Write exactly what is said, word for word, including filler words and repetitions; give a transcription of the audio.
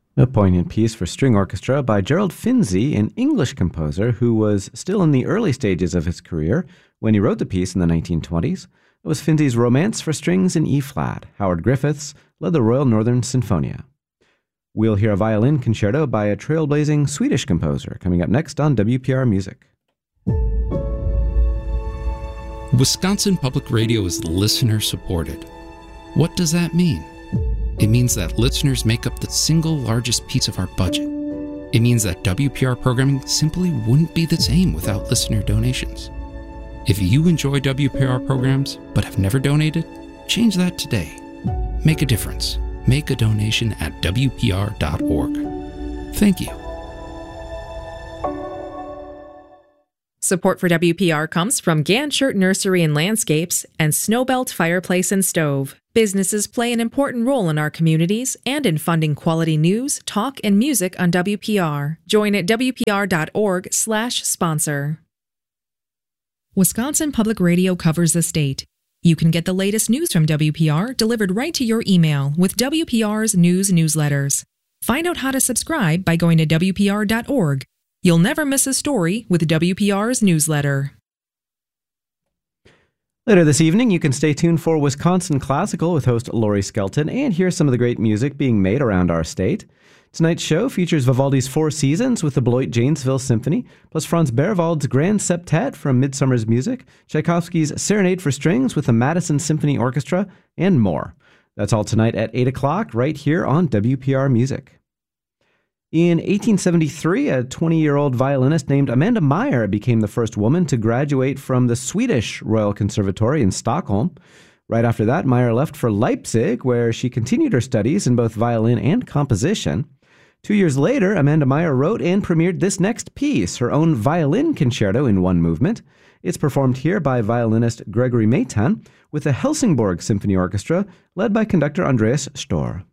A poignant piece for string orchestra by Gerald Finzi, an English composer who was still in the early stages of his career when he wrote the piece in the nineteen twenties. It was Finzi's Romance for Strings in E-flat. Howard Griffiths led the Royal Northern Sinfonia. We'll hear a violin concerto by a trailblazing Swedish composer coming up next on W P R Music. Wisconsin Public Radio is listener-supported. What does that mean? It means that listeners make up the single largest piece of our budget. It means that W P R programming simply wouldn't be the same without listener donations. If you enjoy W P R programs but have never donated, change that today. Make a difference. Make a donation at W P R dot org. Thank you. Support for W P R comes from Ganshert Nursery and Landscapes and Snowbelt Fireplace and Stove. Businesses play an important role in our communities and in funding quality news, talk, and music on W P R. Join at W P R dot org slash sponsor. Wisconsin Public Radio covers the state. You can get the latest news from W P R delivered right to your email with W P R's news newsletters. Find out how to subscribe by going to W P R dot org. You'll never miss a story with W P R's newsletter. Later this evening, you can stay tuned for Wisconsin Classical with host Lori Skelton and hear some of the great music being made around our state. Tonight's show features Vivaldi's Four Seasons with the Beloit Janesville Symphony, plus Franz Berwald's Grand Septet from Midsummer's Music, Tchaikovsky's Serenade for Strings with the Madison Symphony Orchestra, and more. That's all tonight at eight o'clock right here on W P R Music. In eighteen seventy-three, a twenty-year-old violinist named Amanda Meyer became the first woman to graduate from the Swedish Royal Conservatory in Stockholm. Right after that, Meyer left for Leipzig, where she continued her studies in both violin and composition. Two years later, Amanda Meyer wrote and premiered this next piece, her own violin concerto in one movement. It's performed here by violinist Gregory Maitan with the Helsingborg Symphony Orchestra, led by conductor Andreas Storr.